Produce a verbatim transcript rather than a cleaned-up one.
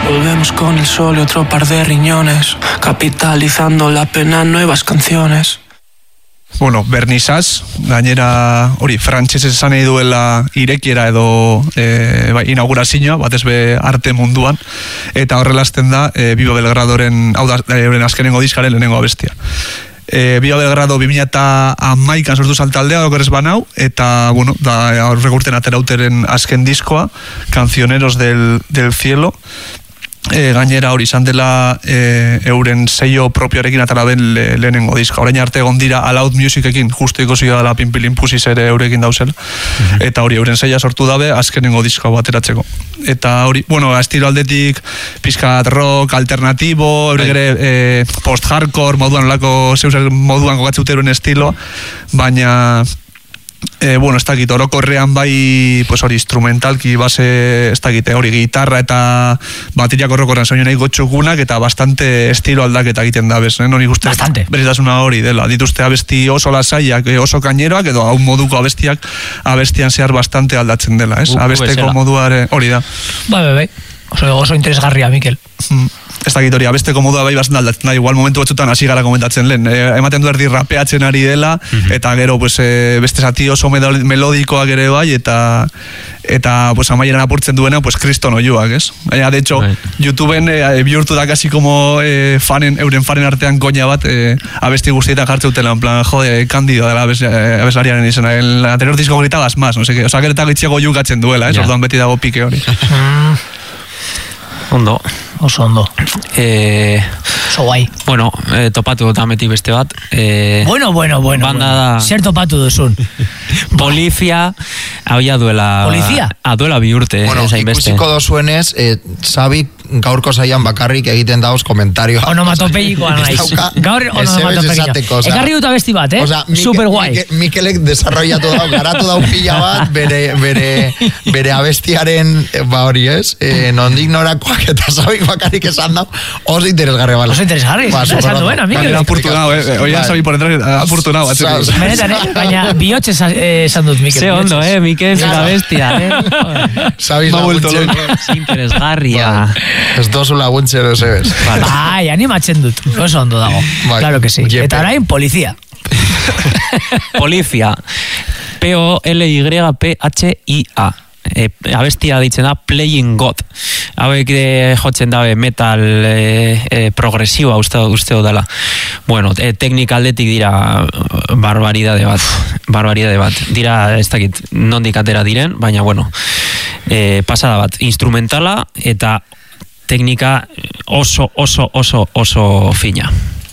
Volvemos con el sol y otro par de riñones, capitalizando la pena en nuevas canciones. Bueno, Bernisaz, gainera hori frantsesez esan nahi duela irekiera edo e, bai, inaugurazioa, batez be arte munduan, eta horrela hasten da e, Viva Belgradoren, hau da, euren azkenengo diskaren lehenengo abestia. E, Viva Belgrado bi mila hamaikan sortu zan taldea, okeres banau, eta, bueno, da, aurrek urten aterauteren azken diskoa, Cancioneros del, del Cielo, E, gainera hori izan dela e, euren sello propioarekin atara ben le, lehenengo diska. Orain arte egon dira Aloud Musicekin, justu ikusi dela Pinpilin Pusiz ere eurekin dauzela. Mm-hmm. Eta hori euren sello sortu dabe azkenengo diska bateratzeko. Eta hori, bueno, estilo aldetik pizkat rock, alternatibo, eurek ere e, post-hardcore moduan olako zeuzer moduan gogatzute euren estiloa, baina Eh, bueno, ez dakit, orokorrean bai, pues hori, instrumentalki, base, ez dakit, hori, gitarra eta bateriak orokorrean soinu nahi gotxokunak eta bastante estilo aldaketa egiten da, bez, eh? Nori guzti, bastante. Beretasuna hori dela, dituzte abesti oso lasaiak, oso kaineroak, edo hau moduko abestiak abestian zehar bastante aldatzen dela, ez? Uh, Abesteko moduare, hori da. Bai, bai, bai, oso, oso interesgarria, Mikel. Hmm. Ez dakit hori, abesteko modua bai bastan aldatzen da, igual momentu batzutan hasi gara komentatzen lehen, e, ematen du erdi rapeatzen ari dela, mm-hmm. eta gero pues, e, beste zati oso melodikoak ere bai, eta eta pues, amaieran apurtzen duena, pues, kriston oioak, ez? Baina, de hecho, right. YouTubeen e, bihurtu da kasi como e, fanen, euren fanen artean koña bat, e, abesti guztietan jartze utela, en plan, jode, Candido dela abes, e, abeslariaren izena, el anterior disco gritabas más, no sé, oza, gero eta gitxego jukatzen duela, ez? Yeah. Orduan beti dago pike hori. Ondo. Oso ondo. Eh, oso guai. Bueno, eh, topatu eta meti beste bat. Eh, bueno, bueno, bueno. Banda bueno. da... Zer topatu duzun? Polizia, hau ja duela... Polizia? A duela bi urte. Bueno, ikusiko dozuenez, eh, Xabi gaurko zaian bakarrik egiten dauz komentarioa. Onomatopeikoa naiz. Gaur onomatopeikoa. Ekarri dut abesti bat, eh? Osa, super guai. Mike, Mikelek desarrollatu dau, garatu dau pila bat, bere, bere, bere abestiaren, ba hori ez, eh, nondik norakoak eta Xabik bakarrik esan dau, oso interesgarri bala. Oso interesgarri, ba, esan duena, Mikel. Apurtu nao, eh? Oian Xabi por entrar, apurtu nao. Benetan, eh? Baina bihotxe esan dut, Mikel. Ze ondo, eh? Mikel, zera bestia, eh? Xabi laguntzen. Interesgarria. Ez dozu laguntzen, zebes. Bai, animatzen dut. Oso ondo dago. Claro que sí. Eta orain, polizia. Polizia. P O L Y P H I A. E, abestia ditzen da Playing God. Hauek de jotzen dabe metal e, e, progresiua uste, uste dela. Bueno, e, teknika aldetik dira barbaridade bat. Barbaridade bat. Dira, ez dakit, nondik atera diren, baina bueno, e, pasada bat. Instrumentala eta teknika oso, oso, oso, oso fina.